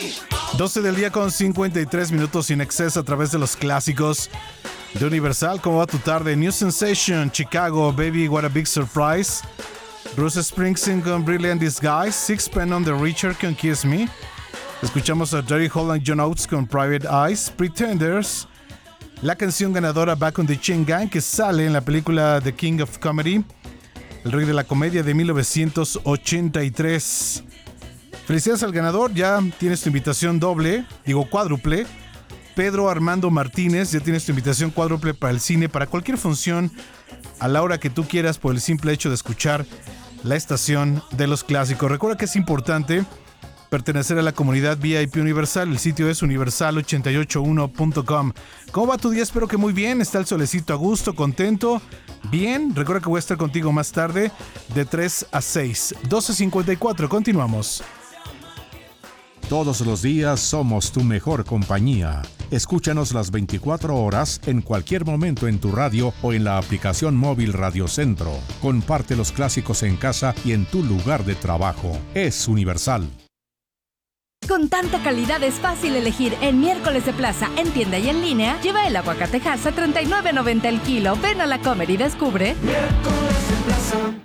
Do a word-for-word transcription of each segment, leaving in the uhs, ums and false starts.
doce del día con cincuenta y tres minutos sin exceso a través de los clásicos de Universal. ¿Cómo va tu tarde? New Sensation, Chicago, Baby What a Big Surprise. Bruce Springsteen con Brilliant Disguise. Sixpence on the Richer con Kiss Me. Escuchamos a Jerry Holland John Oates con Private Eyes. Pretenders. La canción ganadora Back on the Chain Gang, que sale en la película The King of Comedy, el rey de la comedia, de mil novecientos ochenta y tres. Felicidades al ganador, ya tienes tu invitación doble, digo cuádruple. Pedro Armando Martínez, ya tienes tu invitación cuádruple para el cine, para cualquier función, a la hora que tú quieras, por el simple hecho de escuchar la estación de los clásicos. Recuerda que es importante pertenecer a la comunidad V I P Universal. El sitio es universal ochenta y ocho uno punto com. ¿Cómo va tu día? Espero que muy bien. Está el solecito a gusto, contento. Bien, recuerda que voy a estar contigo más tarde de tres a seis. doce cincuenta y cuatro, continuamos. Todos los días somos tu mejor compañía. Escúchanos las veinticuatro horas en cualquier momento en tu radio o en la aplicación móvil Radio Centro. Comparte los clásicos en casa y en tu lugar de trabajo. Es Universal. Con tanta calidad es fácil elegir. En Miércoles de Plaza, en tienda y en línea, lleva el aguacatejas a treinta y nueve noventa el kilo. Ven a la Comer y descubre. Miércoles de Plaza.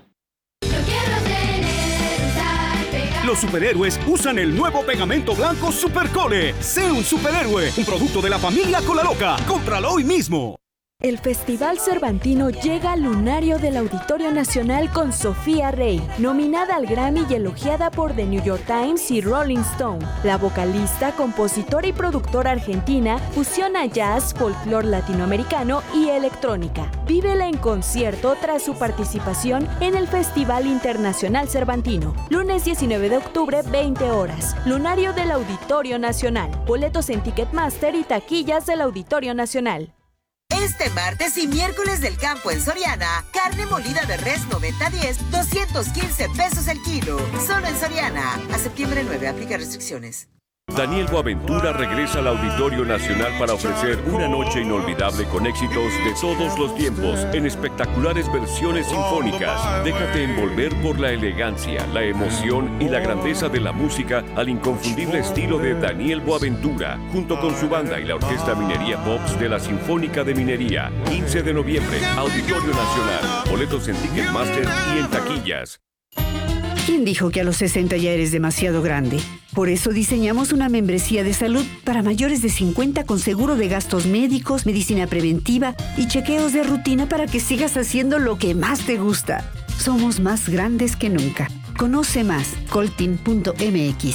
Los superhéroes usan el nuevo pegamento blanco Supercole. Sé un superhéroe, un producto de la familia Colaloca. Cómpralo hoy mismo. El Festival Cervantino llega al lunario del Auditorio Nacional con Sofía Rey, nominada al Grammy y elogiada por The New York Times y Rolling Stone. La vocalista, compositora y productora argentina fusiona jazz, folclore latinoamericano y electrónica. Vívela en concierto tras su participación en el Festival Internacional Cervantino. Lunes diecinueve de octubre, veinte horas. Lunario del Auditorio Nacional. Boletos en Ticketmaster y taquillas del Auditorio Nacional. Este martes y miércoles del campo en Soriana, carne molida de res noventa diez, doscientos quince pesos el kilo. Solo en Soriana. A septiembre nueve, aplica restricciones. Daniel Boaventura regresa al Auditorio Nacional para ofrecer una noche inolvidable con éxitos de todos los tiempos en espectaculares versiones sinfónicas. Déjate envolver por la elegancia, la emoción y la grandeza de la música al inconfundible estilo de Daniel Boaventura, junto con su banda y la Orquesta Minería Pops de la Sinfónica de Minería. quince de noviembre, Auditorio Nacional. Boletos en Ticketmaster y en taquillas. ¿Quién dijo que a los sesenta ya eres demasiado grande? Por eso diseñamos una membresía de salud para mayores de cincuenta con seguro de gastos médicos, medicina preventiva y chequeos de rutina para que sigas haciendo lo que más te gusta. Somos más grandes que nunca. Conoce más, coltin punto m x.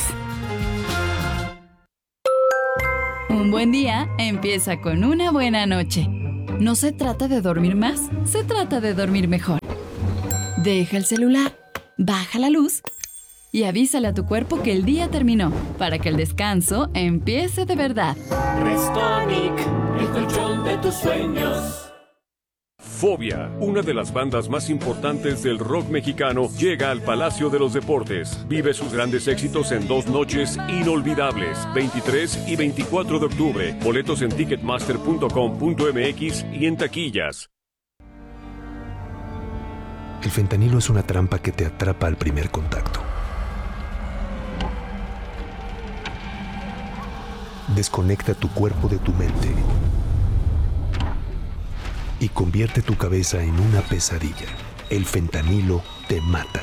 Un buen día empieza con una buena noche. No se trata de dormir más, se trata de dormir mejor. Deja el celular. Baja la luz y avísale a tu cuerpo que el día terminó para que el descanso empiece de verdad. Restonic, el colchón de tus sueños. Fobia, una de las bandas más importantes del rock mexicano, llega al Palacio de los Deportes. Vive sus grandes éxitos en dos noches inolvidables, veintitrés y veinticuatro de octubre. Boletos en ticketmaster punto com punto m x y en taquillas. El fentanilo es una trampa que te atrapa al primer contacto. Desconecta tu cuerpo de tu mente y convierte tu cabeza en una pesadilla. El fentanilo te mata.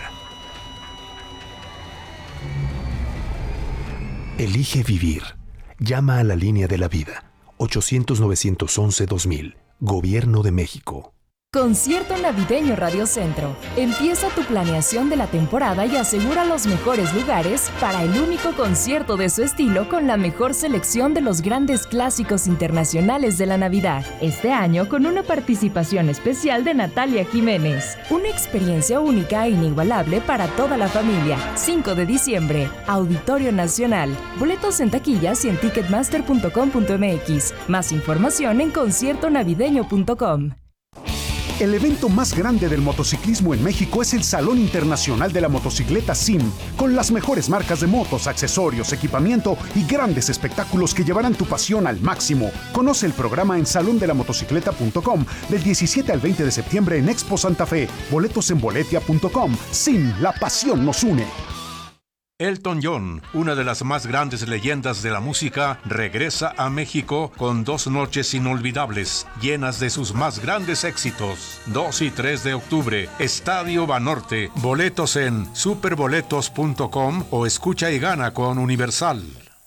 Elige vivir. Llama a la línea de la vida. ochocientos, novecientos once, dos mil. Gobierno de México. Concierto Navideño Radio Centro. Empieza tu planeación de la temporada y asegura los mejores lugares para el único concierto de su estilo con la mejor selección de los grandes clásicos internacionales de la Navidad. Este año con una participación especial de Natalia Jiménez. Una experiencia única e inigualable para toda la familia. cinco de diciembre, Auditorio Nacional. Boletos en taquillas y en ticketmaster punto com punto m x. Más información en concierto navideño punto com. El evento más grande del motociclismo en México es el Salón Internacional de la Motocicleta S I M, con las mejores marcas de motos, accesorios, equipamiento y grandes espectáculos que llevarán tu pasión al máximo. Conoce el programa en salón de la motocicleta punto com del diecisiete al veinte de septiembre en Expo Santa Fe. Boletos en boletia punto com. S I M, la pasión nos une. Elton John, una de las más grandes leyendas de la música, regresa a México con dos noches inolvidables, llenas de sus más grandes éxitos. dos y tres de octubre, Estadio Banorte. Boletos en superboletos punto com o escucha y gana con Universal.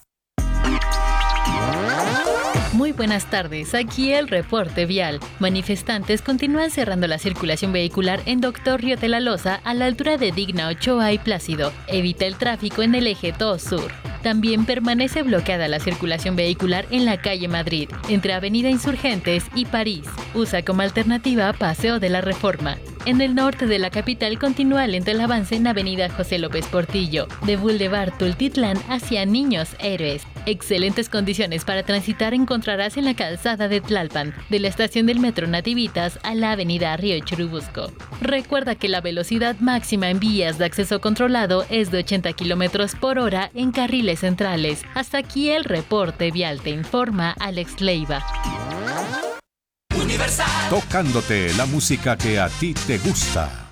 Muy buenas tardes, aquí el reporte vial. Manifestantes continúan cerrando la circulación vehicular en Doctor Río de la Loza a la altura de Digna Ochoa y Plácido. Evita el tráfico en el eje dos Sur. También permanece bloqueada la circulación vehicular en la calle Madrid, entre Avenida Insurgentes y París. Usa como alternativa Paseo de la Reforma. En el norte de la capital continúa lento el avance en Avenida José López Portillo, de Boulevard Tultitlán hacia Niños Héroes. Excelentes condiciones para transitar encontrarás en la calzada de Tlalpan, de la estación del Metro Nativitas a la Avenida Río Churubusco. Recuerda que la velocidad máxima en vías de acceso controlado es de ochenta kilómetros por hora en carriles centrales. Hasta aquí el reporte vial, te informa Alex Leiva. Tocándote la música que a ti te gusta.